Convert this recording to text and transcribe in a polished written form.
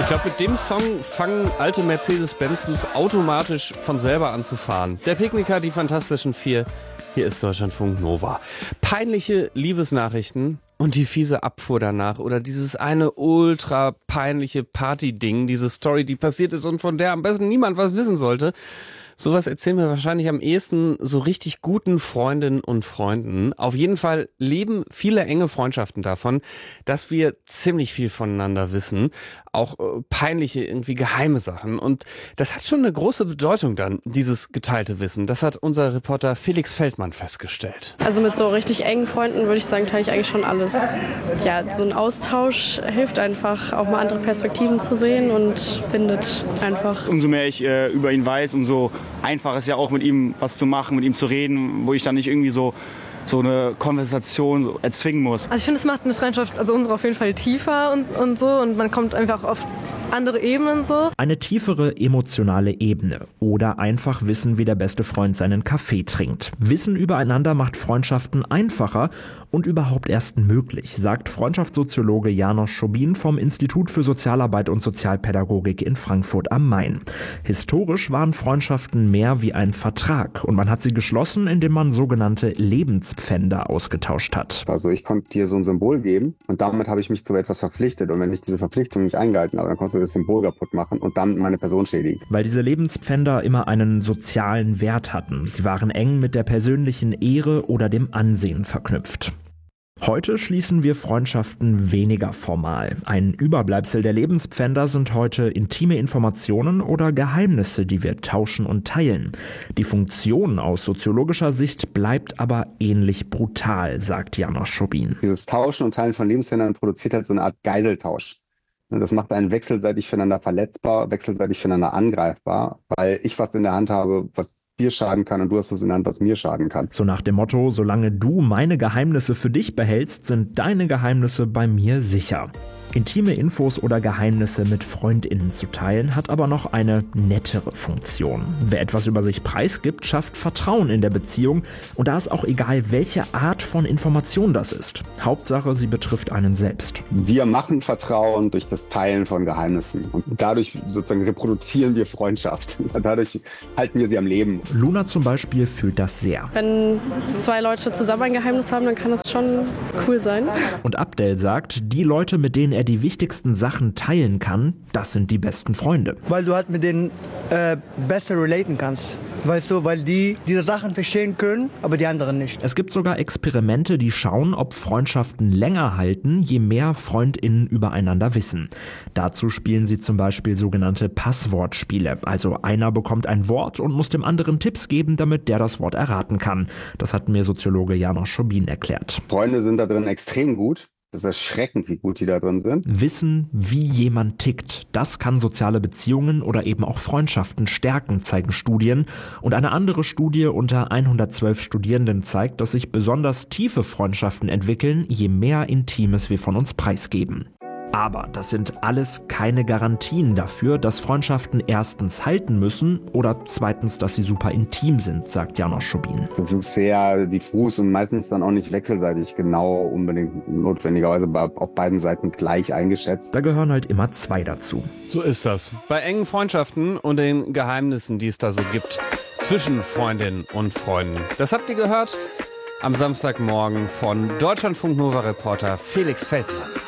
Ich glaube, mit dem Song fangen alte Mercedes-Benzes automatisch von selber an zu fahren. Der Picknicker, die Fantastischen Vier. Hier ist Deutschlandfunk Nova. Peinliche Liebesnachrichten und die fiese Abfuhr danach. Oder dieses eine ultra peinliche Party-Ding, diese Story, die passiert ist und von der am besten niemand was wissen sollte. Sowas erzählen wir wahrscheinlich am ehesten so richtig guten Freundinnen und Freunden. Auf jeden Fall leben viele enge Freundschaften davon, dass wir ziemlich viel voneinander wissen. Auch peinliche, irgendwie geheime Sachen. Und das hat schon eine große Bedeutung dann, dieses geteilte Wissen. Das hat unser Reporter Felix Feldmann festgestellt. Also mit so richtig engen Freunden würde ich sagen, teile ich eigentlich schon alles. Ja, so ein Austausch hilft einfach, auch mal andere Perspektiven zu sehen und bindet einfach. Umso mehr ich über ihn weiß, umso einfach ist ja auch mit ihm was zu machen, mit ihm zu reden, wo ich dann nicht irgendwie so eine Konversation so erzwingen muss. Also ich finde, es macht eine Freundschaft, also unsere auf jeden Fall tiefer und so, und man kommt einfach auf andere Ebenen so. Eine tiefere emotionale Ebene oder einfach wissen, wie der beste Freund seinen Kaffee trinkt. Wissen übereinander macht Freundschaften einfacher und überhaupt erst möglich, sagt Freundschaftssoziologe János Schobin vom Institut für Sozialarbeit und Sozialpädagogik in Frankfurt am Main. Historisch waren Freundschaften mehr wie ein Vertrag und man hat sie geschlossen, indem man sogenannte Lebenspfänder ausgetauscht hat. Also ich konnte dir so ein Symbol geben und damit habe ich mich zu etwas verpflichtet, und wenn ich diese Verpflichtung nicht eingehalten habe, dann konntest du das Symbol kaputt machen und dann meine Person schädigen. Weil diese Lebenspfänder immer einen sozialen Wert hatten. Sie waren eng mit der persönlichen Ehre oder dem Ansehen verknüpft. Heute schließen wir Freundschaften weniger formal. Ein Überbleibsel der Lebenspfänder sind heute intime Informationen oder Geheimnisse, die wir tauschen und teilen. Die Funktion aus soziologischer Sicht bleibt aber ähnlich brutal, sagt János Schobin. Dieses Tauschen und Teilen von Lebenspfändern produziert halt so eine Art Geiseltausch. Das macht einen wechselseitig füreinander verletzbar, wechselseitig füreinander angreifbar, weil ich was in der Hand habe, was dir schaden kann, und du hast was in der Hand, was mir schaden kann. So nach dem Motto, solange du meine Geheimnisse für dich behältst, sind deine Geheimnisse bei mir sicher. Intime Infos oder Geheimnisse mit FreundInnen zu teilen, hat aber noch eine nettere Funktion. Wer etwas über sich preisgibt, schafft Vertrauen in der Beziehung, und da ist auch egal, welche Art von Information das ist. Hauptsache, sie betrifft einen selbst. Wir machen Vertrauen durch das Teilen von Geheimnissen, und dadurch sozusagen reproduzieren wir Freundschaft. Dadurch halten wir sie am Leben. Luna zum Beispiel fühlt das sehr. Wenn zwei Leute zusammen ein Geheimnis haben, dann kann das schon cool sein. Und Abdel sagt, die Leute, mit denen er die wichtigsten Sachen teilen kann, das sind die besten Freunde. Weil du halt mit denen besser relaten kannst. Weißt du, weil die diese Sachen verstehen können, aber die anderen nicht. Es gibt sogar Experimente, die schauen, ob Freundschaften länger halten, je mehr FreundInnen übereinander wissen. Dazu spielen sie zum Beispiel sogenannte Passwortspiele. Also einer bekommt ein Wort und muss dem anderen Tipps geben, damit der das Wort erraten kann. Das hat mir Soziologe János Schobin erklärt. Freunde sind da drin extrem gut. Das ist erschreckend, wie gut die da drin sind. Wissen, wie jemand tickt, das kann soziale Beziehungen oder eben auch Freundschaften stärken, zeigen Studien. Und eine andere Studie unter 112 Studierenden zeigt, dass sich besonders tiefe Freundschaften entwickeln, je mehr Intimes wir von uns preisgeben. Aber das sind alles keine Garantien dafür, dass Freundschaften erstens halten müssen oder zweitens, dass sie super intim sind, sagt János Schobin. Das ist sehr diffus und meistens dann auch nicht wechselseitig genau unbedingt notwendigerweise auf beiden Seiten gleich eingeschätzt. Da gehören halt immer zwei dazu. So ist das. Bei engen Freundschaften und den Geheimnissen, die es da so gibt, zwischen Freundinnen und Freunden. Das habt ihr gehört am Samstagmorgen von Deutschlandfunk Nova Reporter Felix Feldmann.